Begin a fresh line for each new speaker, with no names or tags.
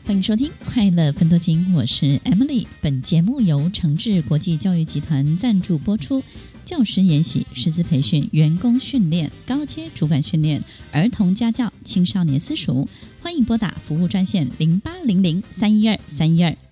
欢迎收听快乐分多金，我是 Emily。本节目由诚志国际教育集团赞助播出。教师研习、师资培训、员工训练、高阶主管训练、儿童家教、青少年私塾，欢迎拨打服务专线0800-312-312。